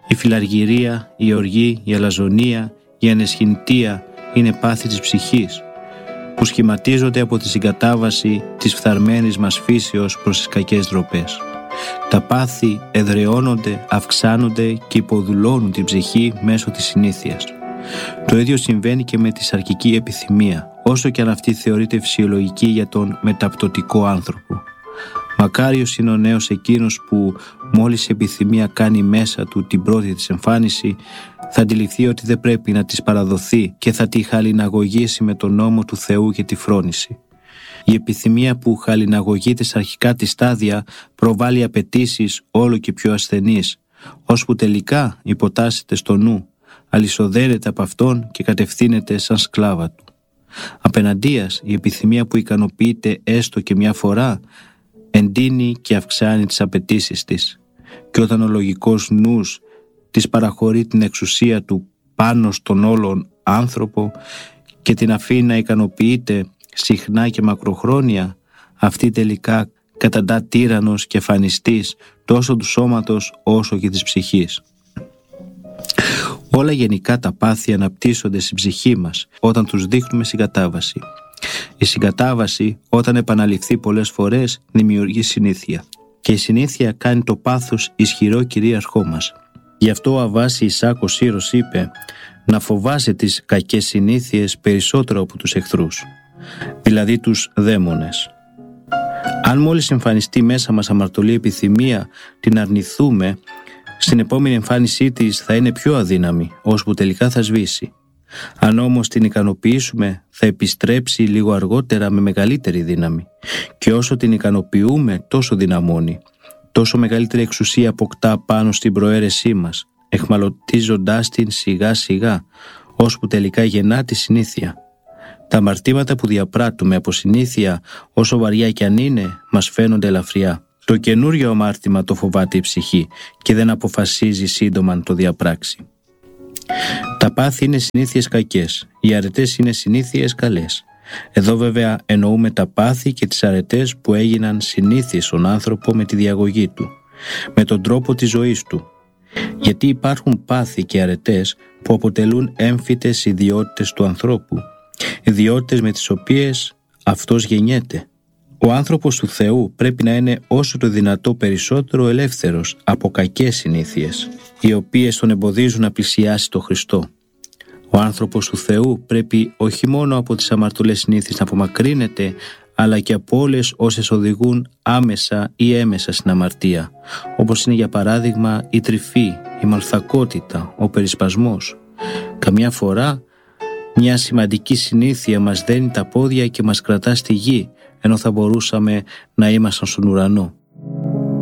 Η φιλαργυρία, η οργή, η αλαζονία, η αναισχυντία είναι πάθη της ψυχής, που σχηματίζονται από τη συγκατάβαση της φθαρμένης μας φύσεως προς τις κακές ντροπές. Τα πάθη εδραιώνονται, αυξάνονται και υποδουλώνουν την ψυχή μέσω της συνήθειας. Το ίδιο συμβαίνει και με τη σαρκική επιθυμία, όσο και αν αυτή θεωρείται φυσιολογική για τον μεταπτωτικό άνθρωπο. Μακάριος είναι ο νέος εκείνος που μόλις η επιθυμία κάνει μέσα του την πρώτη της εμφάνιση, θα αντιληφθεί ότι δεν πρέπει να της παραδοθεί και θα τη χαλιναγωγήσει με τον νόμο του Θεού και τη φρόνηση. Η επιθυμία που χαλιναγωγείται στα αρχικά της στάδια προβάλλει απαιτήσεις όλο και πιο ασθενείς, ώσπου τελικά υποτάσσεται στο νου, αλυσοδένεται από αυτόν και κατευθύνεται σαν σκλάβα του. Απέναντίας, η επιθυμία που ικανοποιείται έστω και μια φορά εντείνει και αυξάνει τις απαιτήσεις της, και όταν ο λογικός νους της παραχωρεί την εξουσία του πάνω στον όλον άνθρωπο και την αφήνει να ικανοποιείται συχνά και μακροχρόνια, αυτή τελικά καταντά τύραννος και φανιστής τόσο του σώματος όσο και της ψυχής. Όλα γενικά τα πάθη αναπτύσσονται στην ψυχή μας όταν τους δείχνουμε συγκατάβαση. Η συγκατάβαση, όταν επαναληφθεί πολλές φορές, δημιουργεί συνήθεια. Και η συνήθεια κάνει το πάθος ισχυρό κυρίαρχό μας. Γι' αυτό ο Αββάς Ισάκ ο Σύρος είπε να φοβάσαι τις κακές συνήθειες περισσότερο από τους εχθρούς, δηλαδή τους δαίμονες. Αν μόλις εμφανιστεί μέσα μας αμαρτωλή επιθυμία, την αρνηθούμε, στην επόμενη εμφάνισή της θα είναι πιο αδύναμη, ώσπου τελικά θα σβήσει. Αν όμως την ικανοποιήσουμε, θα επιστρέψει λίγο αργότερα με μεγαλύτερη δύναμη, και ώσο την ικανοποιούμε τόσο δυναμώνει, τόσο μεγαλύτερη εξουσία αποκτά πάνω στην προαίρεσή μας, εχμαλωτίζοντάς την σιγά σιγά, ώσπου τελικά γεννά τη συνήθεια. Τα αμαρτήματα που διαπράττουμε από συνήθεια, όσο βαριά κι αν είναι, μας φαίνονται ελαφριά. Το καινούριο αμάρτημα το φοβάται η ψυχή και δεν αποφασίζει σύντομα να το διαπράξει. Τα πάθη είναι συνήθειες κακές, οι αρετές είναι συνήθειες καλές. Εδώ βέβαια εννοούμε τα πάθη και τις αρετές που έγιναν συνήθειες στον άνθρωπο με τη διαγωγή του, με τον τρόπο της ζωής του. Γιατί υπάρχουν πάθη και αρετές που αποτελούν έμφυτες ιδιότητες του ανθρώπου, ιδιότητες με τις οποίες αυτός γεννιέται. Ο άνθρωπος του Θεού πρέπει να είναι όσο το δυνατό περισσότερο ελεύθερος από κακές συνήθειες, οι οποίες τον εμποδίζουν να πλησιάσει τον Χριστό. Ο άνθρωπος του Θεού πρέπει όχι μόνο από τις αμαρτωλές συνήθειες να απομακρύνεται, αλλά και από όλες όσες οδηγούν άμεσα ή έμεσα στην αμαρτία, όπως είναι για παράδειγμα η τρυφή, η μαλθακότητα, ο περισπασμός. Καμιά φορά μια σημαντική συνήθεια μας δένει τα πόδια και μας κρατά στη γη, ενώ θα μπορούσαμε να ήμασταν στον ουρανό.